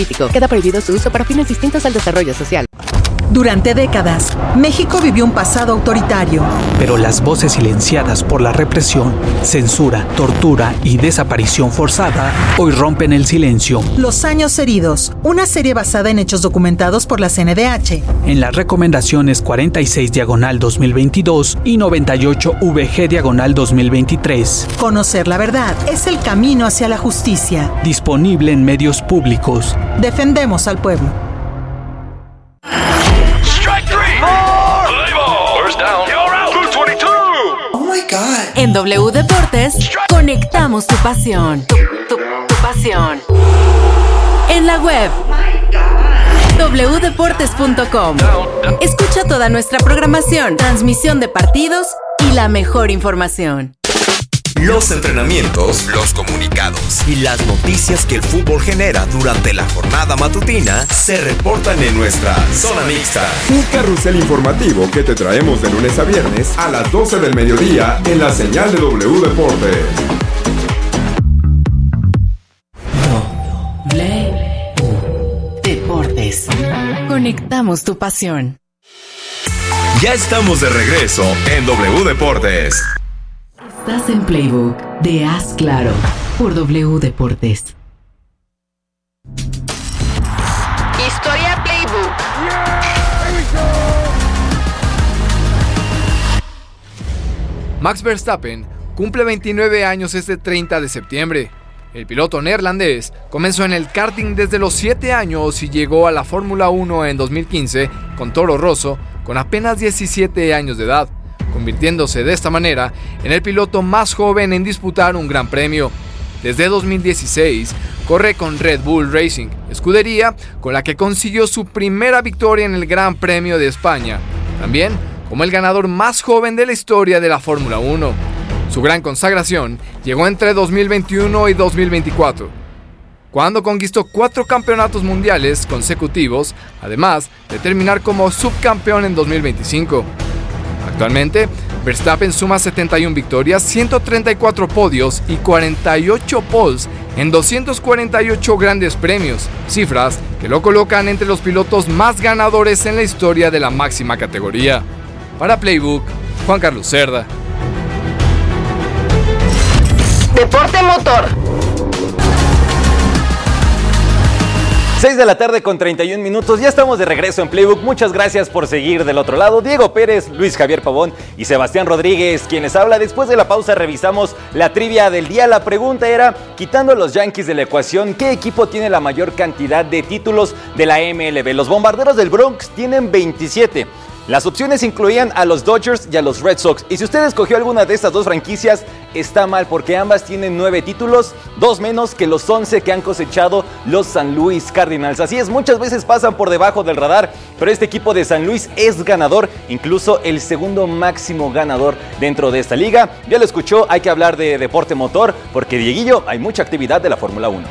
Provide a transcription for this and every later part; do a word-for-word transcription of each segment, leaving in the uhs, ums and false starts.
Queda prohibido su uso para fines distintos al desarrollo social. Durante décadas, México vivió un pasado autoritario. Pero las voces silenciadas por la represión, censura, tortura y desaparición forzada hoy rompen el silencio. Los años heridos, una serie basada en hechos documentados por la C N D H. En las recomendaciones cuarenta y seis diagonal dos mil veintidós y noventa y ocho V G diagonal dos mil veintitrés. Conocer la verdad es el camino hacia la justicia. Disponible en medios públicos. Defendemos al pueblo. En W Deportes, conectamos tu pasión. Tu, tu, tu pasión. En la web, doble u deportes punto com. Escucha toda nuestra programación, transmisión de partidos y la mejor información. Los entrenamientos, los comunicados y las noticias que el fútbol genera durante la jornada matutina se reportan en nuestra Zona Mixta. Un carrusel informativo que te traemos de lunes a viernes a las doce del mediodía en la señal de W Deportes. W Deportes. Conectamos tu pasión. Ya estamos de regreso en W Deportes. Estás en Playbook de Haz Claro por W Deportes. Historia Playbook. Max Verstappen cumple veintinueve años este treinta de septiembre. El piloto neerlandés comenzó en el karting desde los siete años y llegó a la Fórmula uno en dos mil quince con Toro Rosso con apenas diecisiete años de edad, convirtiéndose de esta manera en el piloto más joven en disputar un gran premio. Desde dos mil dieciséis corre con Red Bull Racing, escudería con la que consiguió su primera victoria en el Gran Premio de España, también como el ganador más joven de la historia de la Fórmula uno. Su gran consagración llegó entre dos mil veintiuno y dos mil veinticuatro, cuando conquistó cuatro campeonatos mundiales consecutivos, además de terminar como subcampeón en dos mil veinticinco. Actualmente, Verstappen suma setenta y una victorias, ciento treinta y cuatro podios y cuarenta y ocho poles en doscientos cuarenta y ocho grandes premios, cifras que lo colocan entre los pilotos más ganadores en la historia de la máxima categoría. Para Playbook, Juan Carlos Cerda. Deporte motor. seis de la tarde con treinta y un minutos, ya estamos de regreso en Playbook. Muchas gracias por seguir del otro lado. Diego Pérez, Luis Javier Pavón y Sebastián Rodríguez, quienes habla. Después de la pausa revisamos la trivia del día. La pregunta era, quitando a los Yankees de la ecuación, ¿qué equipo tiene la mayor cantidad de títulos de la M L B? Los Bombarderos del Bronx tienen veintisiete. Las opciones incluían a los Dodgers y a los Red Sox. Y si usted escogió alguna de estas dos franquicias, está mal, porque ambas tienen nueve títulos, dos menos que los once que han cosechado los San Luis Cardinals. Así es, muchas veces pasan por debajo del radar, pero este equipo de San Luis es ganador, incluso el segundo máximo ganador dentro de esta liga. Ya lo escuchó, hay que hablar de deporte motor, porque Dieguillo, hay mucha actividad de la Fórmula uno.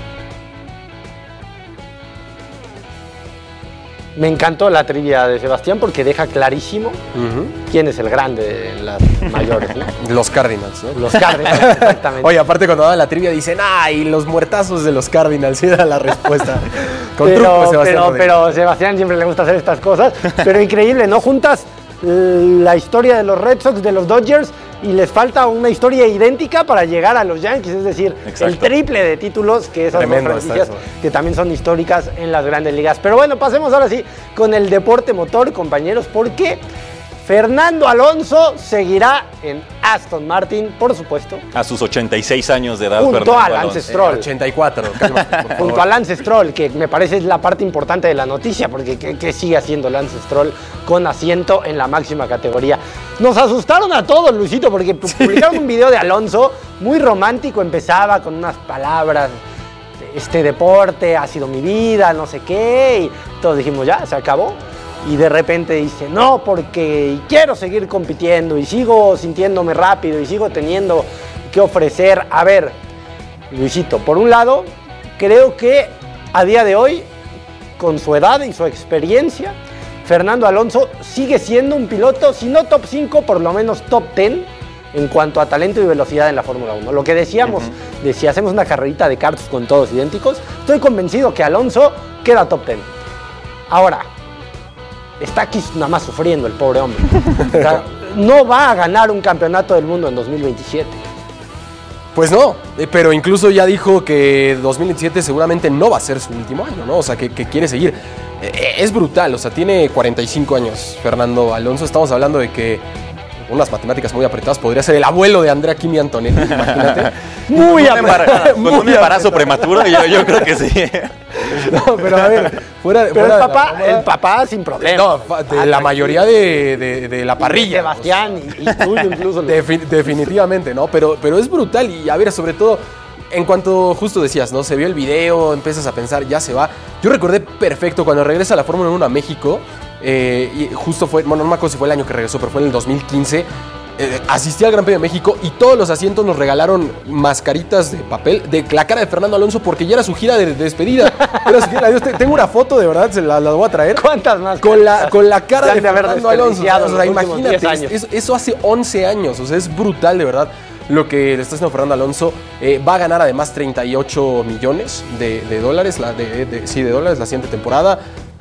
Me encantó la trivia de Sebastián porque deja clarísimo uh-huh. quién es el grande en las mayores, ¿no? Los Cardinals, ¿no? Los Cardinals, exactamente. Oye, aparte cuando daban la trivia dicen, ¡ay, los muertazos de los Cardinals! Era la respuesta. Con pero, truco, Sebastián. Pero, pero Sebastián siempre le gusta hacer estas cosas. Pero increíble, ¿no? Juntas la historia de los Red Sox, de los Dodgers, y les falta una historia idéntica para llegar a los Yankees, es decir, exacto, el triple de títulos que esas Tremendo dos franquicias que también son históricas en las grandes ligas. Pero bueno, pasemos ahora sí con el deporte motor, compañeros, porque Fernando Alonso seguirá en Aston Martin, por supuesto. A sus ochenta y seis años de edad. Junto Fernando a Lance Stroll. Eh, ochenta y cuatro. Junto a Lance Stroll, que me parece es la parte importante de la noticia, porque ¿qué, qué sigue haciendo Lance Stroll con asiento en la máxima categoría? Nos asustaron a todos, Luisito, porque publicaron un video de Alonso muy romántico, empezaba con unas palabras, este deporte ha sido mi vida, no sé qué, y todos dijimos ya, se acabó. Y de repente dice, no, porque quiero seguir compitiendo y sigo sintiéndome rápido y sigo teniendo que ofrecer. A ver, Luisito, por un lado, creo que a día de hoy, con su edad y su experiencia, Fernando Alonso sigue siendo un piloto, si no top cinco, por lo menos top diez en cuanto a talento y velocidad en la Fórmula uno. Lo que decíamos, uh-huh. de si hacemos una carrerita de karts con todos idénticos, estoy convencido que Alonso queda top diez. Ahora, está aquí nada más sufriendo el pobre hombre. O sea, no va a ganar un campeonato del mundo en dos mil veintisiete. Pues no, eh, pero incluso ya dijo que dos mil veintisiete seguramente no va a ser su último año, ¿no? O sea, que, que quiere seguir. Eh, es brutal, o sea, tiene cuarenta y cinco años Fernando Alonso. Estamos hablando de que, unas matemáticas muy apretadas, podría ser el abuelo de Andrea Kimi Antonelli, imagínate. Muy apretado. Con un embarazo prematuro, yo, yo creo que sí. No, pero a ver, fuera, pero fuera el, de papá, la, el papá sin problema. No, de la mayoría de, de, de la parrilla. Sebastián y, y tuyo incluso. Defin, definitivamente, ¿no? Pero, pero es brutal y a ver, sobre todo, en cuanto justo decías, ¿no? Se vio el video, empiezas a pensar, ya se va. Yo recordé perfecto cuando regresa la Fórmula uno a México, eh, y justo fue, bueno, no me acuerdo si fue el año que regresó, pero fue en el dos mil quince. Eh, asistí al Gran Premio de México y todos los asientos nos regalaron mascaritas de papel de la cara de Fernando Alonso porque ya era su gira de, de despedida. Era su gira, Dios, tengo una foto, de verdad, se la, la voy a traer. ¿Cuántas más? Con la, con la cara de, de Fernando Alonso. O sea, imagínate, eso, eso hace once años, o sea, es brutal, de verdad, lo que le está haciendo Fernando Alonso. Eh, va a ganar además treinta y ocho millones de, de dólares, la, de, de, sí, de dólares la siguiente temporada.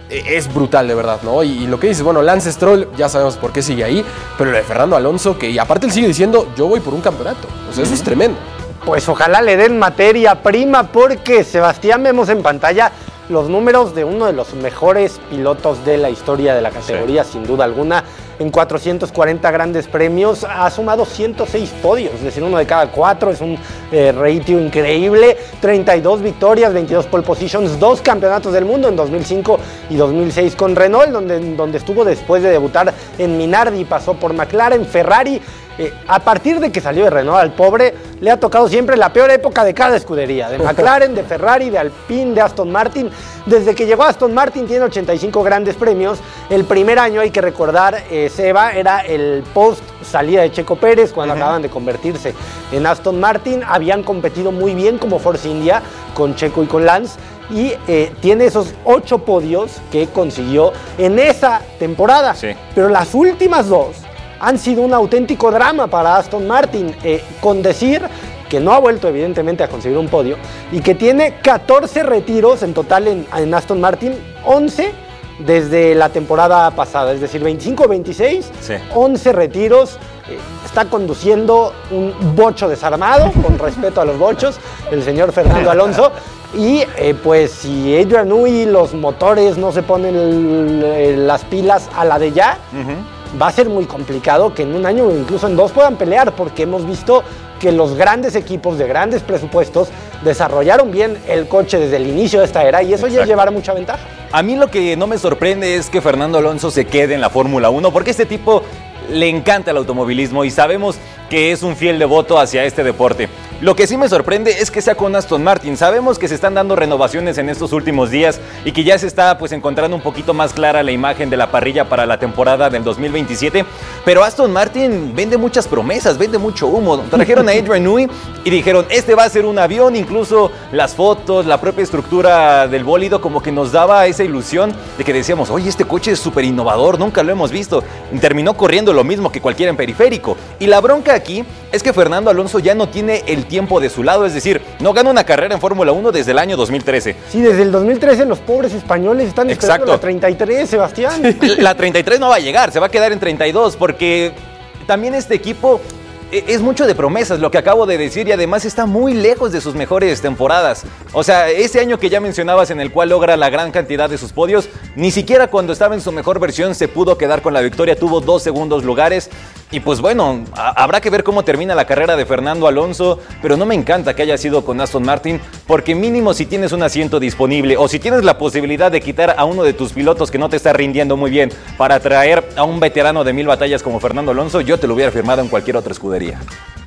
Es brutal, de verdad, ¿no? Y, y lo que dices, bueno, Lance Stroll, ya sabemos por qué sigue ahí, pero lo de Fernando Alonso, que y aparte él sigue diciendo, yo voy por un campeonato. O sea, eso es tremendo. Pues ojalá le den materia prima, porque Sebastián, vemos en pantalla los números de uno de los mejores pilotos de la historia de la categoría, sí, sin duda alguna. En cuatrocientos cuarenta grandes premios ha sumado ciento seis podios, es decir, uno de cada cuatro, es un eh, ratio increíble. treinta y dos victorias, veintidós pole positions, dos campeonatos del mundo en dos mil cinco y dos mil seis con Renault, donde, donde estuvo después de debutar en Minardi, pasó por McLaren, Ferrari. Eh, a partir de que salió de Renault, al pobre le ha tocado siempre la peor época de cada escudería, de McLaren, de Ferrari, de Alpine, de Aston Martin. Desde que llegó a Aston Martin tiene ochenta y cinco grandes premios. El primer año, hay que recordar, eh, Seba, era el post salida de Checo Pérez, cuando uh-huh. acaban de convertirse en Aston Martin. Habían competido muy bien como Force India con Checo y con Lance, y eh, tiene esos ocho podios que consiguió en esa temporada. Sí. Pero las últimas dos han sido un auténtico drama para Aston Martin, eh, con decir que no ha vuelto evidentemente a conseguir un podio y que tiene catorce retiros en total en, en Aston Martin, once desde la temporada pasada, es decir, veinticinco veintiséis, sí. once retiros. Eh, está conduciendo un bocho desarmado, con respeto a los bochos, el señor Fernando Alonso. Y eh, pues si Adrian Newey, los motores no se ponen el, el, las pilas a la de ya, uh-huh. va a ser muy complicado que en un año o incluso en dos puedan pelear, porque hemos visto que los grandes equipos de grandes presupuestos desarrollaron bien el coche desde el inicio de esta era, y eso Exacto. ya llevará mucha ventaja. A mí lo que no me sorprende es que Fernando Alonso se quede en la Fórmula uno, porque este tipo le encanta el automovilismo y sabemos que es un fiel devoto hacia este deporte. Lo que sí me sorprende es que sea con Aston Martin. Sabemos que se están dando renovaciones en estos últimos días y que ya se está pues encontrando un poquito más clara la imagen de la parrilla para la temporada del dos mil veintisiete, pero Aston Martin vende muchas promesas, vende mucho humo. Trajeron a Adrian Newey y dijeron, este va a ser un avión, incluso las fotos, la propia estructura del bólido como que nos daba esa ilusión de que decíamos, oye, este coche es súper innovador, nunca lo hemos visto. Y terminó corriendo lo mismo que cualquiera en periférico. Y la bronca aquí es que Fernando Alonso ya no tiene el tiempo de su lado, es decir, no gana una carrera en Fórmula uno desde el año dos mil trece. Sí, desde el dos mil trece los pobres españoles están esperando Exacto. la treinta y tres, Sebastián. La treinta y tres no va a llegar, se va a quedar en treinta y dos, porque también este equipo es mucho de promesas, lo que acabo de decir, y además está muy lejos de sus mejores temporadas. O sea, ese año que ya mencionabas en el cual logra la gran cantidad de sus podios, ni siquiera cuando estaba en su mejor versión se pudo quedar con la victoria, tuvo dos segundos lugares. Y pues bueno, a- habrá que ver cómo termina la carrera de Fernando Alonso, pero no me encanta que haya sido con Aston Martin, porque mínimo si tienes un asiento disponible o si tienes la posibilidad de quitar a uno de tus pilotos que no te está rindiendo muy bien para traer a un veterano de mil batallas como Fernando Alonso, yo te lo hubiera firmado en cualquier otra escudería.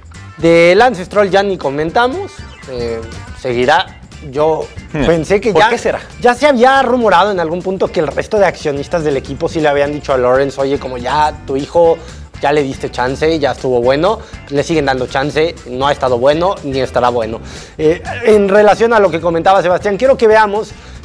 De Lance Stroll ya ni comentamos, eh, seguirá. Yo hmm. pensé que ¿Por ya, qué será? ya se había rumorado en algún punto que el resto de accionistas del equipo sí le habían dicho a Lawrence, oye, como ya tu hijo ya le diste chance, ya estuvo bueno, le siguen dando chance, no ha estado bueno ni estará bueno. Eh, en relación a lo que comentaba Sebastián, quiero que veamos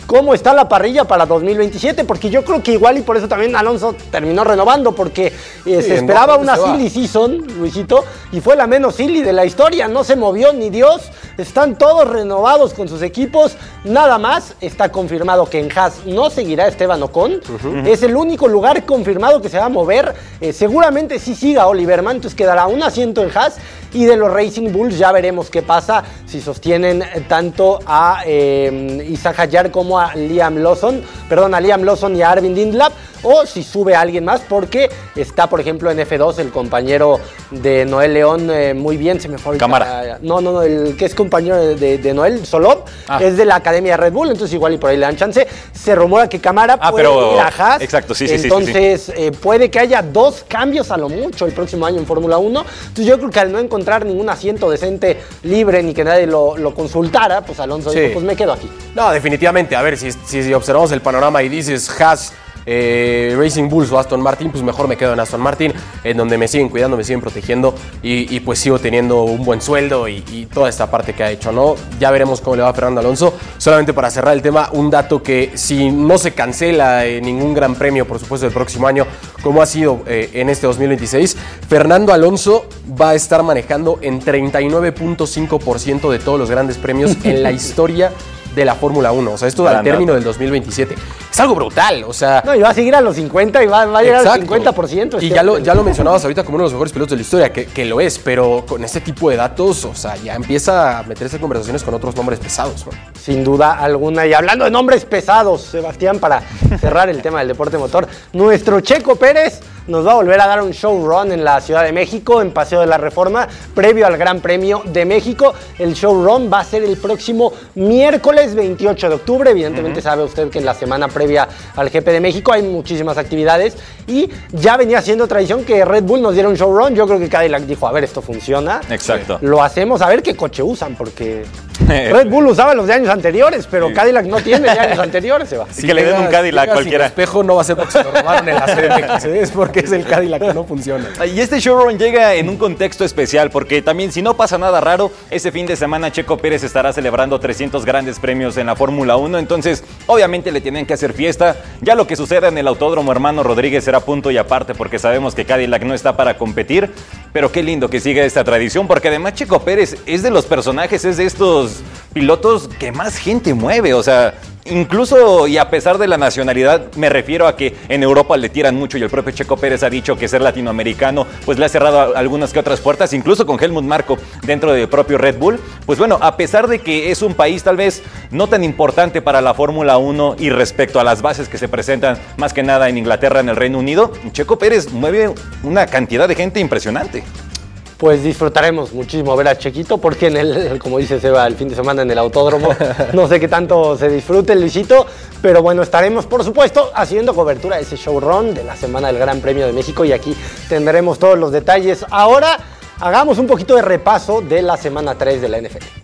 cómo está la parrilla para dos mil veintisiete, porque yo creo que igual y por eso también Alonso terminó renovando, porque eh, Sí, se esperaba no, una se va. silly season, Luisito, y fue la menos silly de la historia, no se movió ni Dios, están todos renovados con sus equipos, nada más está confirmado que en Haas no seguirá Esteban Ocon, uh-huh. es el único lugar confirmado que se va a mover, eh, seguramente sí siga Oliver Mann, entonces quedará un asiento en Haas, y de los Racing Bulls ya veremos qué pasa si sostienen tanto a eh, Isaac Hadjar como a Liam Lawson, perdón, a Liam Lawson y a Arvin Lindlap, o si sube a alguien más, porque está, por ejemplo, en F dos el compañero de Noel León, eh, muy bien, se me fue ahorita. Cámara. No, no, no, el que es compañero de, de, de Noel, Solov, ah. es de la Academia de Red Bull, entonces igual y por ahí le dan chance. Se rumora que Cámara ah, puede pero, ir a Haas, exacto, sí, sí, entonces sí, sí. Eh, puede que haya dos cambios a lo mucho el próximo año en Fórmula uno, entonces yo creo que al no encontrar ningún asiento decente libre ni que nadie lo, lo consultara, pues Alonso Sí. dijo, pues me quedo aquí. No, definitivamente. A ver, si, si, si observamos el panorama y dices Haas, eh, Racing Bulls o Aston Martin, pues mejor me quedo en Aston Martin, en donde me siguen cuidando, me siguen protegiendo y, y pues sigo teniendo un buen sueldo y, y toda esta parte que ha hecho, ¿no? Ya veremos cómo le va a Fernando Alonso. Solamente para cerrar el tema, un dato que si no se cancela eh, ningún gran premio, por supuesto, el próximo año, como ha sido eh, en este dos mil veintiséis, Fernando Alonso va a estar manejando en treinta y nueve punto cinco por ciento de todos los grandes premios en la historia de la Fórmula uno. O sea, esto al término del dos mil veintisiete. Es algo brutal, o sea... No, y va a seguir a los cincuenta y va, va a llegar exacto. al cincuenta por ciento. Y ya lo, ya lo mencionabas ahorita como uno de los mejores pilotos de la historia, que, que lo es, pero con este tipo de datos, o sea, ya empieza a meterse en conversaciones con otros nombres pesados, ¿no? Sin duda alguna. Y hablando de nombres pesados, Sebastián, para cerrar el tema del deporte motor, nuestro Checo Pérez nos va a volver a dar un showrun en la Ciudad de México, en Paseo de la Reforma, previo al Gran Premio de México. El showrun va a ser el próximo miércoles veintiocho de octubre. Evidentemente uh-huh. sabe usted que en la semana previa al G P de México hay muchísimas actividades y ya venía siendo tradición que Red Bull nos diera un showrun. Yo creo que Cadillac dijo, a ver, esto funciona. Exacto. Lo hacemos, a ver qué coche usan, porque Red Bull usaba los de años anteriores, pero sí. Cadillac no tiene de años anteriores, se va. Sí, que le den un Cadillac cualquiera. El espejo no va a ser porque se lo robaron en la C D M X, es porque es el Cadillac que no funciona. Y este showrun llega en un contexto especial, porque también si no pasa nada raro, ese fin de semana Checo Pérez estará celebrando trescientos grandes premios en la Fórmula uno, entonces obviamente le tienen que hacer fiesta. Ya lo que suceda en el Autódromo Hermano Rodríguez será punto y aparte, porque sabemos que Cadillac no está para competir, pero qué lindo que siga esta tradición, porque además Checo Pérez es de los personajes, es de estos pilotos que más gente mueve, o sea... Incluso y a pesar de la nacionalidad, me refiero a que en Europa le tiran mucho y el propio Checo Pérez ha dicho que ser latinoamericano pues le ha cerrado algunas que otras puertas, incluso con Helmut Marko dentro del propio Red Bull. Pues bueno, a pesar de que es un país tal vez no tan importante para la Fórmula uno y respecto a las bases que se presentan más que nada en Inglaterra, en el Reino Unido, Checo Pérez mueve una cantidad de gente impresionante. Pues disfrutaremos muchísimo ver a Chequito, porque en el, como dice Seba, el fin de semana en el autódromo, no sé qué tanto se disfrute, Luisito, pero bueno, estaremos por supuesto haciendo cobertura de ese showrun de la semana del Gran Premio de México y aquí tendremos todos los detalles. Ahora hagamos un poquito de repaso de la semana tres de la N F L.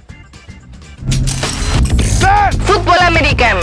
Fútbol americano.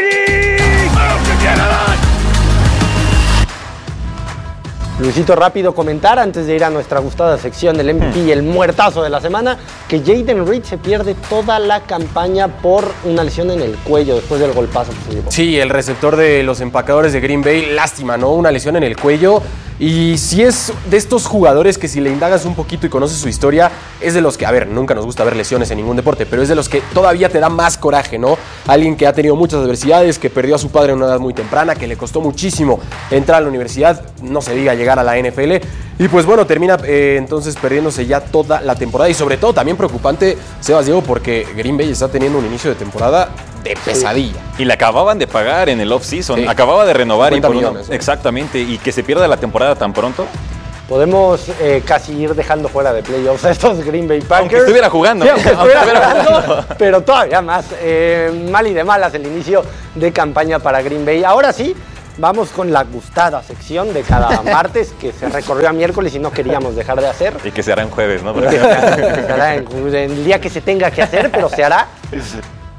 Luisito, rápido comentar antes de ir a nuestra gustada sección del M V P y el muertazo de la semana, que Jayden Reed se pierde toda la campaña por una lesión en el cuello después del golpazo que se llevó. Sí, el receptor de los empacadores de Green Bay, lástima, ¿no? Una lesión en el cuello. Y si es de estos jugadores que si le indagas un poquito y conoces su historia, es de los que, a ver, nunca nos gusta ver lesiones en ningún deporte, pero es de los que todavía te da más coraje, ¿no? Alguien que ha tenido muchas adversidades, que perdió a su padre en una edad muy temprana, que le costó muchísimo entrar a la universidad, no se diga llegar a la N F L, y pues bueno, termina eh, entonces perdiéndose ya toda la temporada, y sobre todo también preocupante, Sebas, Diego, porque Green Bay está teniendo un inicio de temporada de pesadilla. Y le acababan de pagar en el off-season, sí. Acababa de renovar. Y por millones, una, exactamente, y que se pierda la temporada tan pronto. Podemos eh, casi ir dejando fuera de playoffs a estos Green Bay Packers. Aunque estuviera jugando. Sí, aunque estuviera jugando, pero todavía más. Eh, mal y de malas el inicio de campaña para Green Bay. Ahora sí, vamos con la gustada sección de cada martes que se recorrió a miércoles y no queríamos dejar de hacer. Y que se hará en jueves, ¿no? Que se hará en, en el día que se tenga que hacer, pero se hará.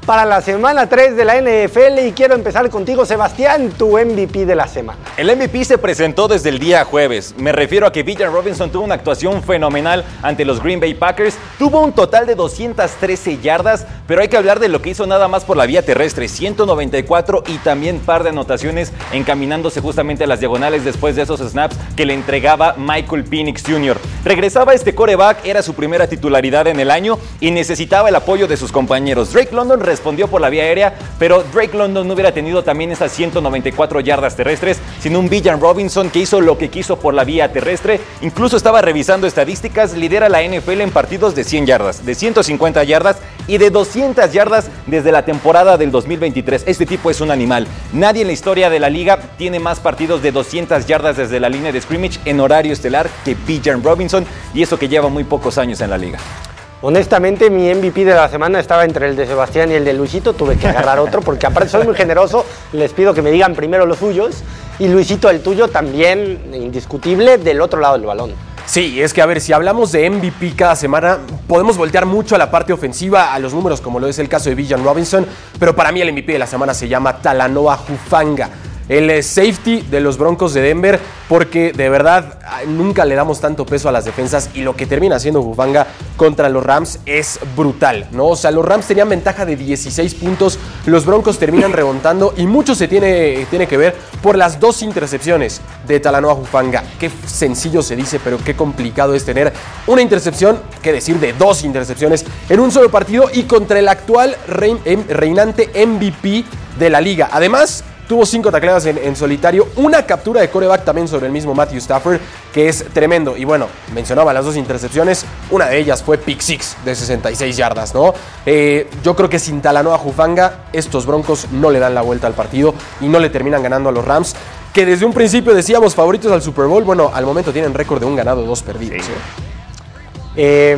para la semana tres de la N F L y quiero empezar contigo, Sebastián, tu M V P de la semana. El M V P se presentó desde el día jueves. Me refiero a que Bijan Robinson tuvo una actuación fenomenal ante los Green Bay Packers. Tuvo un total de doscientas trece yardas, pero hay que hablar de lo que hizo nada más por la vía terrestre, ciento noventa y cuatro y también par de anotaciones encaminándose justamente a las diagonales después de esos snaps que le entregaba Michael Penix junior Regresaba este quarterback, era su primera titularidad en el año y necesitaba el apoyo de sus compañeros. Drake London respondió por la vía aérea, pero Drake London no hubiera tenido también esas ciento noventa y cuatro yardas terrestres, sino un Bijan Robinson que hizo lo que quiso por la vía terrestre. Incluso estaba revisando estadísticas, lidera la N F L en partidos de cien yardas, de ciento cincuenta yardas y de doscientas yardas desde la temporada del dos mil veintitrés. Este tipo es un animal. Nadie en la historia de la liga tiene más partidos de doscientas yardas desde la línea de scrimmage en horario estelar que Bijan Robinson, y eso que lleva muy pocos años en la liga. Honestamente, mi M V P de la semana estaba entre el de Sebastián y el de Luisito. Tuve que agarrar otro porque aparte soy muy generoso. Les pido que me digan primero los suyos. Y Luisito, el tuyo también indiscutible del otro lado del balón. Sí, es que a ver, si hablamos de M V P cada semana, podemos voltear mucho a la parte ofensiva, a los números, como lo es el caso de Bijan Robinson, pero para mí el M V P de la semana se llama Talanoa Hufanga, el safety de los Broncos de Denver, porque de verdad nunca le damos tanto peso a las defensas y lo que termina haciendo Hufanga contra los Rams es brutal, ¿no? O sea, los Rams tenían ventaja de dieciséis puntos, los Broncos terminan remontando y mucho se tiene, tiene que ver por las dos intercepciones de Talanoa Hufanga. Qué sencillo se dice, pero qué complicado es tener una intercepción, qué decir de dos intercepciones en un solo partido y contra el actual rein, reinante M V P de la liga. Además, tuvo cinco tacleadas en, en solitario, una captura de quarterback también sobre el mismo Matthew Stafford, que es tremendo. Y bueno, mencionaba las dos intercepciones, una de ellas fue pick six de sesenta y seis yardas, ¿no? Eh, yo creo que sin Talanoa Hufanga, estos Broncos no le dan la vuelta al partido y no le terminan ganando a los Rams, que desde un principio decíamos favoritos al Super Bowl. Bueno, al momento tienen récord de un ganado, dos perdidos. Sí. ¿eh?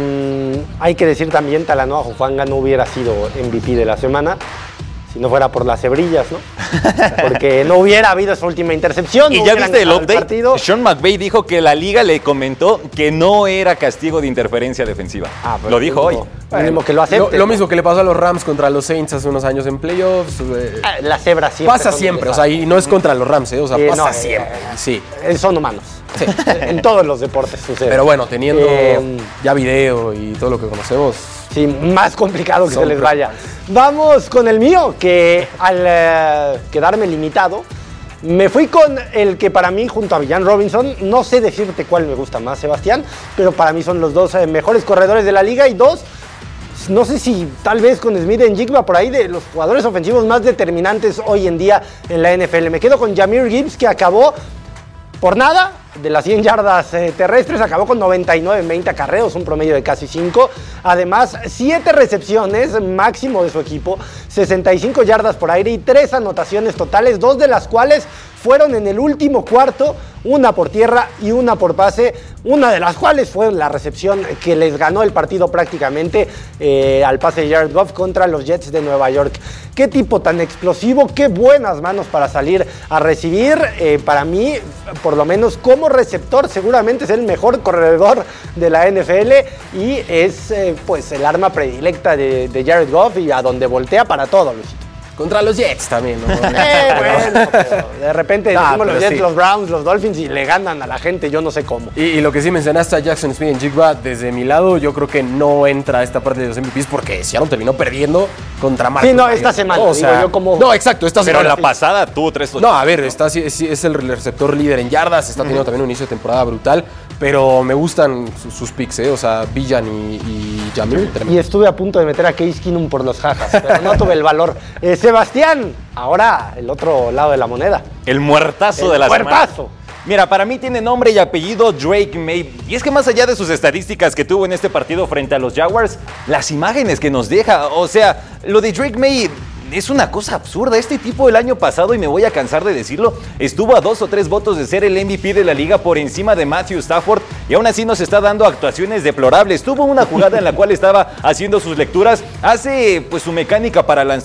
Eh, hay que decir también, Talanoa Hufanga no hubiera sido M V P de la semana si no fuera por las hebrillas, ¿no? Porque no hubiera habido esa última intercepción. ¿Y no ya viste el update? Partido. Sean McVay dijo que la liga le comentó que no era castigo de interferencia defensiva. Ah, lo dijo hoy. Bueno, mismo que lo acepte. Lo, lo mismo que le pasó a los Rams contra los Saints hace unos años en playoffs. Eh, la cebra siempre. Pasa siempre, o sea, y no es contra los Rams, ¿eh? O sea, eh, pasa no, siempre. Eh, sí. Son humanos. Sí. En todos los deportes sucede. Pero bueno, teniendo eh, ya video y todo lo que conocemos. Sí, más complicado que se les vaya. Vamos con el mío, que al uh, quedarme limitado, me fui con el que para mí, junto a Bijan Robinson, no sé decirte cuál me gusta más, Sebastián, pero para mí son los dos eh, mejores corredores de la liga y dos, no sé si tal vez con Smith en Jigba por ahí, de los jugadores ofensivos más determinantes hoy en día en la N F L. Me quedo con Jahmyr Gibbs, que acabó por nada de las cien yardas eh, terrestres, acabó con noventa y nueve en veinte acarreos, un promedio de casi cinco. Además, siete recepciones máximo de su equipo, sesenta y cinco yardas por aire y tres anotaciones totales, dos de las cuales fueron en el último cuarto, una por tierra y una por pase, una de las cuales fue la recepción que les ganó el partido prácticamente eh, al pase de Jared Goff contra los Jets de Nueva York. Qué tipo tan explosivo, qué buenas manos para salir a recibir. Eh, para mí, por lo menos como receptor, seguramente es el mejor corredor de la N F L y es eh, pues el arma predilecta de, de Jared Goff y a donde voltea para todo, Luisito. Contra los Jets también, ¿no? Eh, bueno, pero de repente nah, decimos los Jets, sí. los Browns, los Dolphins y le ganan a la gente, yo no sé cómo. Y, y lo que sí mencionaste a Jackson Smith en Jigba, desde mi lado, yo creo que no entra a esta parte de los M V Ps porque Seattle terminó perdiendo contra Marcos. Sí, no, esta semana. O sea, digo yo como... No, exacto, esta Pero semana. en la pasada tuvo tres. No, a ver, está, es, es el receptor líder en yardas, está teniendo uh-huh. también un inicio de temporada brutal, pero me gustan sus, sus picks, ¿eh? O sea, Bijan y, y Jahmyr. Y estuve a punto de meter a Case Keenum por los jajas, pero no tuve el valor. Eh, Sebastián, ahora el otro lado de la moneda. El muertazo el de la muertazo. semana. Mira, para mí tiene nombre y apellido Drake Maye. Y es que más allá de sus estadísticas que tuvo en este partido frente a los Jaguars, las imágenes que nos deja, o sea, lo de Drake Maye es una cosa absurda. Este tipo el año pasado, y me voy a cansar de decirlo, estuvo a dos o tres votos de ser el M V P de la liga por encima de Matthew Stafford y aún así nos está dando actuaciones deplorables. Tuvo una jugada en la cual estaba haciendo sus lecturas, hace pues su mecánica para lanzar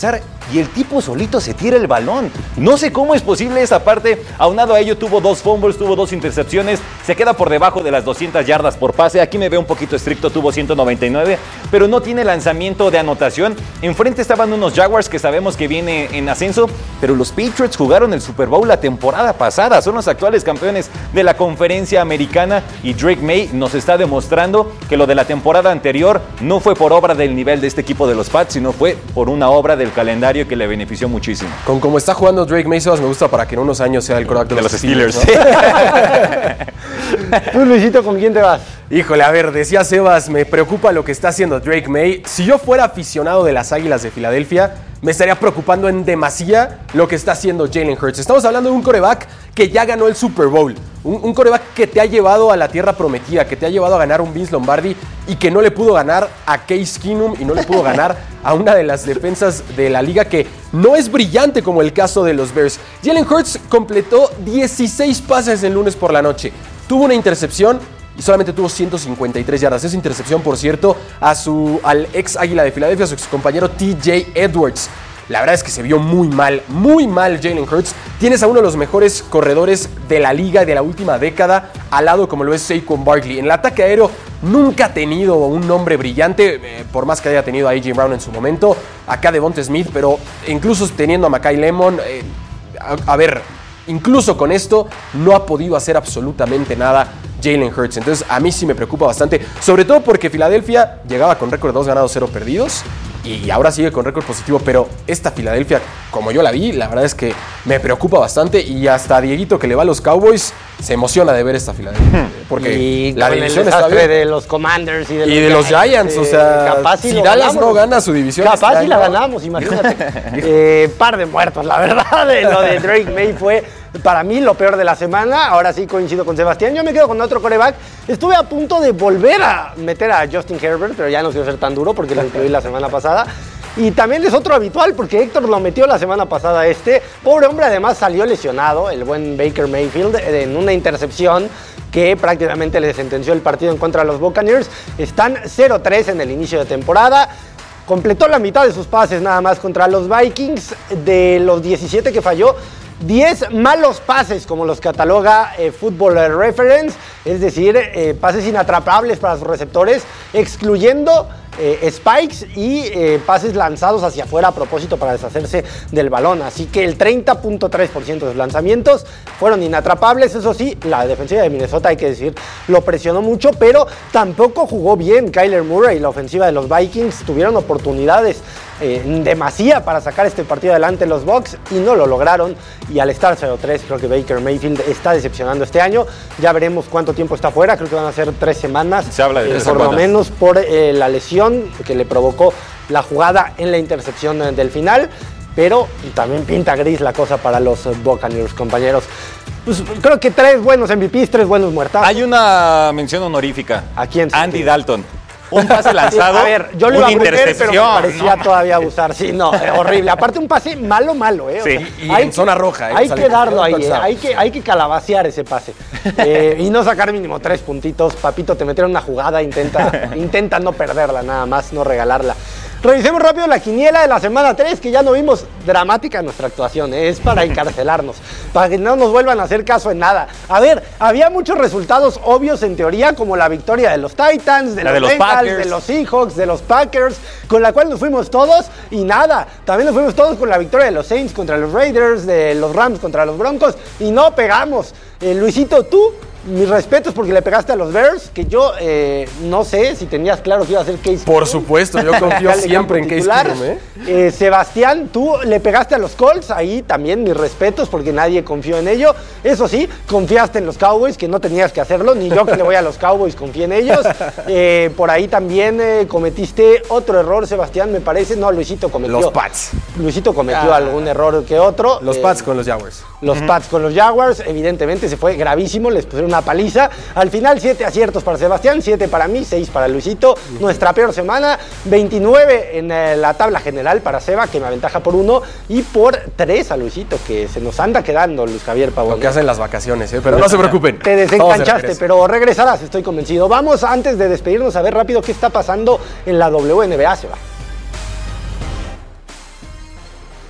y el tipo solito se tira el balón. No sé cómo es posible esa parte. Aunado a ello, tuvo dos fumbles, tuvo dos intercepciones, se queda por debajo de las doscientas yardas por pase. Aquí me veo un poquito estricto, tuvo ciento noventa y nueve, pero no tiene lanzamiento de anotación. Enfrente estaban unos Jaguars que sabemos que viene en ascenso, pero los Patriots jugaron el Super Bowl la temporada pasada, son los actuales campeones de la conferencia americana, y Drake May nos está demostrando que lo de la temporada anterior no fue por obra del nivel de este equipo de los Pats, sino fue por una obra del calendario que le benefició muchísimo. Con como está jugando Drake May, Sebas, me gusta para que en unos años sea el quarterback de, de los, los Steelers. Steelers, ¿no? Tú, Luisito, ¿con quién te vas? Híjole, a ver, decía Sebas, me preocupa lo que está haciendo Drake May. Si yo fuera aficionado de las Águilas de Filadelfia, me estaría preocupando en demasía lo que está haciendo Jalen Hurts. Estamos hablando de un quarterback que ya ganó el Super Bowl. Un, un quarterback que te ha llevado a la tierra prometida, que te ha llevado a ganar un Vince Lombardi y que no le pudo ganar a Case Keenum y no le pudo ganar a una de las defensas de la liga que no es brillante como el caso de los Bears. Jalen Hurts completó dieciséis pases el lunes por la noche. Tuvo una intercepción y solamente tuvo ciento cincuenta y tres yardas. Esa intercepción, por cierto, a su, al ex Águila de Filadelfia, a su ex compañero T J Edwards. La verdad es que se vio muy mal, muy mal Jalen Hurts. Tienes a uno de los mejores corredores de la liga y de la última década al lado, como lo es Saquon Barkley. En el ataque aéreo nunca ha tenido un nombre brillante, eh, por más que haya tenido a A J Brown en su momento, acá Devonta Smith, pero incluso teniendo a Makai Lemon, eh, a, a ver, incluso con esto no ha podido hacer absolutamente nada Jalen Hurts. Entonces a mí sí me preocupa bastante, sobre todo porque Filadelfia llegaba con récord de dos ganados, cero perdidos, y ahora sigue con récord positivo, pero esta Filadelfia, como yo la vi, la verdad es que me preocupa bastante, y hasta Dieguito, que le va a los Cowboys, se emociona de ver esta Filadelfia, porque y la división el está bien. de los Commanders y de los, y de los Giants, Giants, o sea, capaz si si Dallas ganamos, no gana su división, capaz este si la año, ganamos, imagínate. eh, par de muertos, la verdad, de lo de Drake May fue para mí lo peor de la semana. Ahora sí coincido con Sebastián, yo me quedo con otro quarterback. Estuve a punto de volver a meter a Justin Herbert, pero ya no quiero ser tan duro porque lo incluí la semana pasada. Y también es otro habitual, porque Héctor lo metió la semana pasada este. Pobre hombre, además salió lesionado, el buen Baker Mayfield, en una intercepción que prácticamente le sentenció el partido en contra de los Buccaneers. Están cero tres en el inicio de temporada. Completó la mitad de sus pases nada más contra los Vikings. De los diecisiete que falló, diez malos pases, como los cataloga eh, Football Reference, es decir, eh, pases inatrapables para sus receptores, excluyendo eh, spikes y eh, pases lanzados hacia afuera a propósito para deshacerse del balón. Así que el treinta punto tres por ciento de los lanzamientos fueron inatrapables. Eso sí, la defensiva de Minnesota, hay que decir, lo presionó mucho, pero tampoco jugó bien Kyler Murray. La ofensiva de los Vikings tuvieron oportunidades Eh, demasía para sacar este partido adelante los Bucs y no lo lograron, y al estar cero tres creo que Baker Mayfield está decepcionando este año. Ya veremos cuánto tiempo está fuera, creo que van a ser tres semanas. Se habla de eh, tres por semanas. lo menos por eh, la lesión que le provocó la jugada en la intercepción eh, del final, pero también pinta gris la cosa para los eh, Buccaneers, compañeros. Pues creo que tres buenos M V Ps, tres buenos muertazos. Hay una mención honorífica. ¿A quién? Andy Dalton. Un pase lanzado, a ver, yo lo una iba a meter, pero me parecía no, todavía abusar. Sí, no, eh, horrible. Aparte, un pase malo, malo, ¿eh? O sí, sea, y hay en zona roja. ¿eh? Hay O sea, que darlo ahí, touchdown. eh, hay, que, hay que calabacear ese pase. Eh, y no sacar mínimo tres puntitos. Papito, te metieron una jugada, intenta, intenta no perderla nada más, no regalarla. Revisemos rápido la quiniela de la semana tres, que ya no vimos. Dramática nuestra actuación, ¿eh? Es para encarcelarnos, para que no nos vuelvan a hacer caso en nada. A ver, había muchos resultados obvios en teoría, como la victoria de los Titans, de la los, de los Bengals, Packers, de los Seahawks, de los Packers, con la cual nos fuimos todos y nada. También nos fuimos todos con la victoria de los Saints contra los Raiders, de los Rams contra los Broncos, y no pegamos. Eh, Luisito, tú, mis respetos porque le pegaste a los Bears, que yo eh, no sé si tenías claro que iba a ser Case Por Keenum. supuesto, yo confío siempre en Case Keenum, ¿eh? Eh, Sebastián, tú le pegaste a los Colts, ahí también mis respetos porque nadie confió en ello. Eso sí, confiaste en los Cowboys, que no tenías que hacerlo, ni yo que le voy a los Cowboys confié en ellos. Eh, por ahí también eh, cometiste otro error, Sebastián, me parece. No, Luisito cometió. Los Pats. Luisito cometió Ah. algún error que otro. Los Eh, Pats con los Jaguars. Los uh-huh. Pats con los Jaguars, evidentemente se fue gravísimo, les pusieron una paliza. Al final, siete aciertos para Sebastián, siete para mí, seis para Luisito. Uh-huh. Nuestra peor semana, veintinueve en eh, la tabla general para Seba, que me aventaja por uno, y por tres a Luisito, que se nos anda quedando Luis Javier Pavón. Lo que hacen las vacaciones, ¿eh? Pero no se preocupen. Te desenganchaste, pero regresarás, estoy convencido. Vamos, antes de despedirnos, a ver rápido qué está pasando en la W N B A, Seba.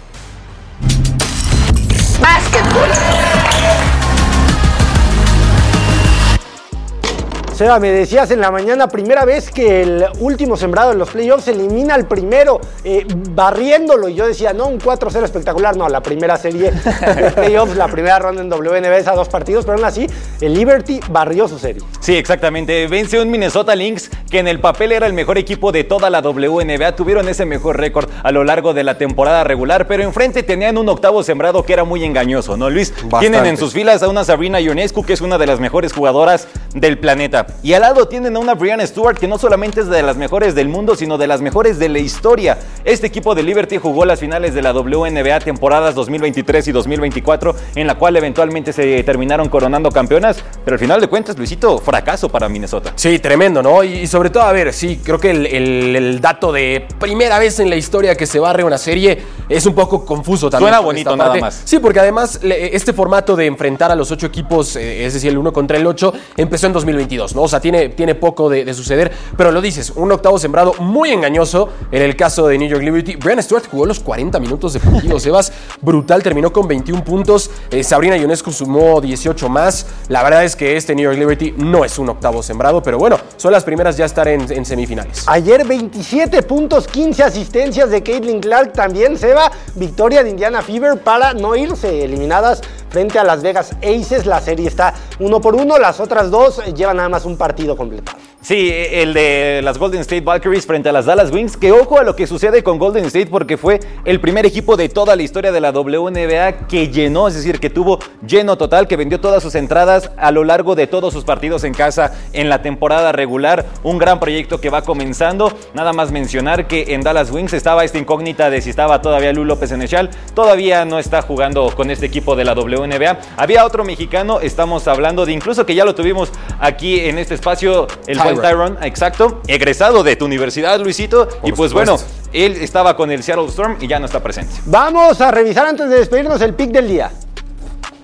Seba, me decías en la mañana, primera vez que el último sembrado en los playoffs elimina al primero, eh, barriéndolo. Y yo decía, no, un cuatro cero espectacular. No, la primera serie de playoffs, la primera ronda en W N B es a dos partidos, pero aún así, el Liberty barrió su serie. Sí, exactamente. Vence un Minnesota Lynx que en el papel era el mejor equipo de toda la W N B A. Tuvieron ese mejor récord a lo largo de la temporada regular, pero enfrente tenían un octavo sembrado que era muy engañoso, ¿no, Luis? Bastante. Tienen en sus filas a una Sabrina Ionescu, que es una de las mejores jugadoras del planeta. Y al lado tienen a una Breanna Stewart, que no solamente es de las mejores del mundo, sino de las mejores de la historia. Este equipo de Liberty jugó las finales de la W N B A temporadas dos mil veintitrés y dos mil veinticuatro, en la cual eventualmente se terminaron coronando campeonas, pero al final de cuentas, Luisito, fracaso para Minnesota. Sí, tremendo, ¿no? Y sobre todo, a ver, sí, creo que el, el, el dato de primera vez en la historia que se barre una serie es un poco confuso también. Suena bonito nada más. Sí, porque además este formato de enfrentar a los ocho equipos, es decir, el uno contra el ocho, empezó en dos mil veintidós, ¿no? O sea, tiene, tiene poco de, de suceder, pero lo dices, un octavo sembrado muy engañoso en el caso de New York Liberty. Breanna Stewart jugó los cuarenta minutos de partido, Sebas, brutal, terminó con veintiún puntos, eh, Sabrina Ionescu sumó dieciocho más. La verdad es que este New York Liberty no es un octavo sembrado, pero bueno, son las primeras ya a estar en, en semifinales. Ayer veintisiete puntos, quince asistencias de Caitlin Clark, también Seba, victoria de Indiana Fever para no irse eliminadas frente a Las Vegas Aces. La serie está uno por uno, las otras dos llevan nada más un partido completado. Sí, el de las Golden State Valkyries frente a las Dallas Wings, que ojo a lo que sucede con Golden State, porque fue el primer equipo de toda la historia de la W N B A que llenó, es decir, que tuvo lleno total, que vendió todas sus entradas a lo largo de todos sus partidos en casa en la temporada regular. Un gran proyecto que va comenzando. Nada más mencionar que en Dallas Wings estaba esta incógnita de si estaba todavía Lu López Senechal. Todavía no está jugando con este equipo de la W N B A. Había otro mexicano, estamos hablando de incluso que ya lo tuvimos aquí en este espacio, el buen Tyron, exacto, egresado de tu universidad, Luisito. Por y pues supuesto. Bueno, él estaba con el Seattle Storm y ya no está presente. Vamos a revisar antes de despedirnos el pick del día.